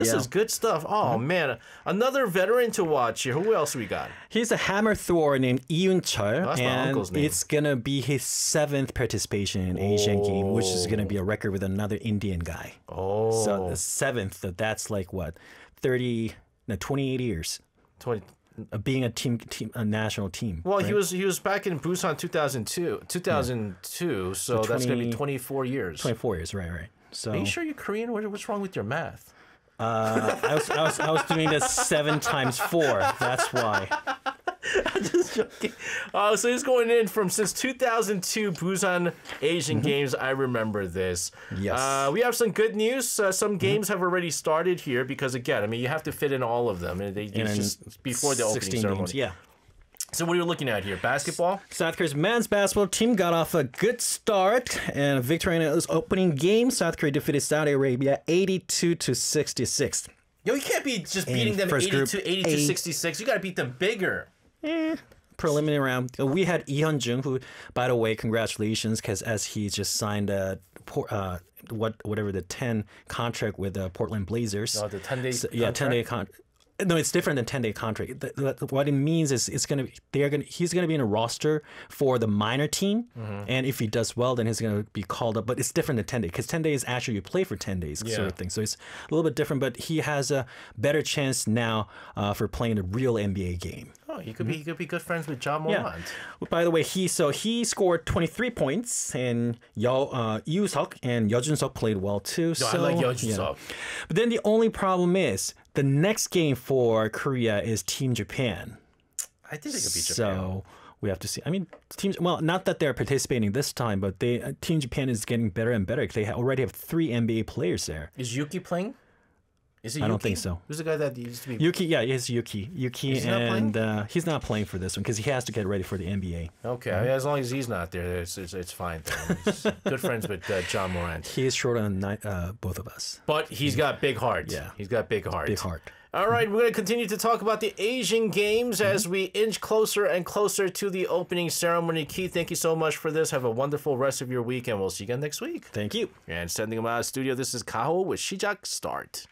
This is good stuff. Oh, man. Another veteran to watch here. Who else we got? He's a hammer thrower named Lee Yun-chul. That's my and uncle's name. it's going to be his 7th participation in Asian game, which is going to be a record with another Indian guy. Oh. So the 7th, that's like what? 28 years 20. of being a national team. Well, right? he was back in Busan 2002, so that's going to be 24 years. 24 years, right. So Are you sure you're Korean? What's wrong with your math? I was doing this 7 times 4. That's why. I'm just joking. So he's going in from since 2002 Busan Asian Games. I remember this. Yes. We have some good news. Some games have already started here because, again, I mean, you have to fit in all of them. And it's just before the opening 16 ceremony. games, yeah. So what are you looking at here? Basketball? South Korea's men's basketball team got off a good start and a victory in its opening game. South Korea defeated Saudi Arabia 82-66. Yo, you can't be just beating them first group 82-66. You got to beat them bigger. Preliminary round. We had Lee Hyun-jung, who, by the way, congratulations, because as he just signed whatever the 10 contract with the Portland Blazers. Oh, the 10-day So, yeah, 10-day contract. No, it's different than 10-day contract. What it means is he's gonna be in a roster for the minor team, and if he does well, then he's gonna be called up. But it's different than 10-day because 10 days actually you play for 10 days sort of thing. So it's a little bit different. But he has a better chance now for playing a real NBA game. Oh, he could be good friends with John Morant. By the way, he scored 23 points, and Yoo-seok and Yeojun-seok played well too. I like Yeojun-seok. But then the only problem is the next game for Korea is Team Japan. I think they could beat Japan. So we have to see. I mean, not that they're participating this time, but Team Japan is getting better and better. They already have 3 NBA players there. Is Yuki playing? Is he? I don't think so. Who's the guy that used to be? Yuki, yeah, it's Yuki. Yuki, Is he not playing? and he's not playing for this one because he has to get ready for the NBA. Okay, as long as he's not there, it's fine. He's good friends with John Morant. He is short on both of us. But he's got big heart. Yeah. He's got big heart. Big heart. All right, we're going to continue to talk about the Asian Games as we inch closer and closer to the opening ceremony. Keith, thank you so much for this. Have a wonderful rest of your week, and we'll see you again next week. Thank you. And sending them out of the studio, this is Kaho with Shijak Start.